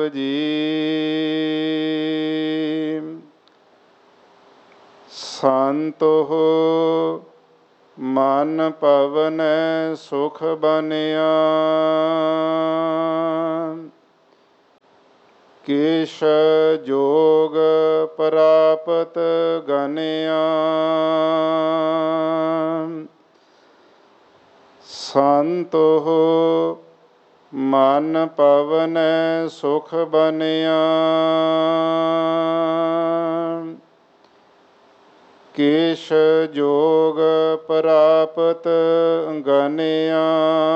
ਜੀ। ਸੰਤੋ ਮਨ ਪਵਨੈ ਸੁਖ ਬਨਿਆ, ਕਿਛ ਜੋਗ ਪ੍ਰਾਪਤ ਗਨਿਆ। ਸੰਤੋ ਮਨ ਪਵਨੈ ਸੁਖ ਬਨਿਆ, ਕਿਛ ਜੋਗ ਪ੍ਰਾਪਤ ਗਨਿਆ।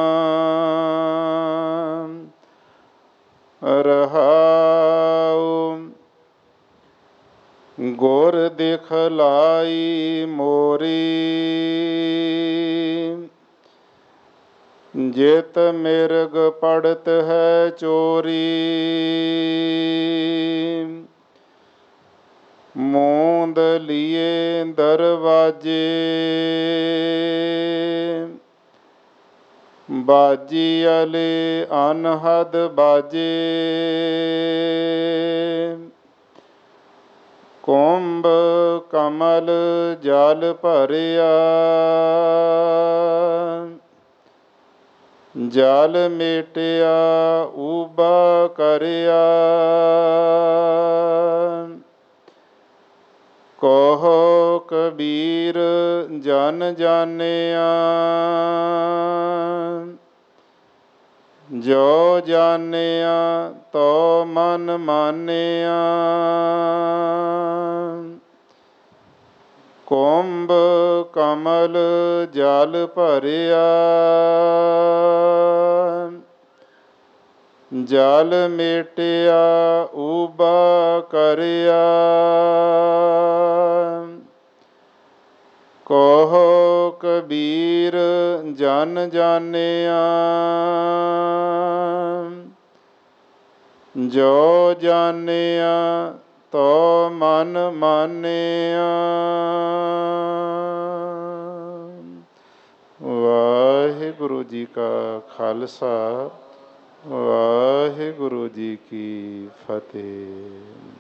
ਰਹਾਉ ਗੁਰ ਦਿਖਲਾਈ ਮੋਰੀ, ਜਿਤ ਮਿਰਗ ਪੜਤ ਹੈ ਚੋਰੀ। ਮੂੰਦ ਲੀਏ ਦਰਵਾਜੇ, ਬਾਜੀ ਅਲੇ ਅਨਹਦ ਬਾਜੇ। ਕੁੰਭ ਕਮਲ ਜਲ ਭਰਿਆ, ਜਲ ਮੇਟਿਆ ਊਬਾ ਕਰਿਆ। ਕਹੋ ਕਬੀਰ ਜਨ ਜਾਣਿਆ, ਜੋ ਜਾਣਿਆ ਤੋ ਮਨ ਮਾਨਿਆ। ਕੁੰਭ ਕਮਲ ਜਲ ਭਰਿਆ, ਜਲ ਮੇਟਿਆ ਊਬਾ ਕਰਿਆ। ਕਹੋ ਕਬੀਰ ਜਨ ਜਾਣਿਆ, ਜੋ ਜਾਣਿਆ ਤੋ ਮਨ ਮਾਨਿਆ। ਵਾਹਿਗੁਰੂ ਜੀ ਕਾ ਖਾਲਸਾ, ਵਾਹਿਗੁਰੂ ਜੀ ਕੀ ਫਤਿਹ।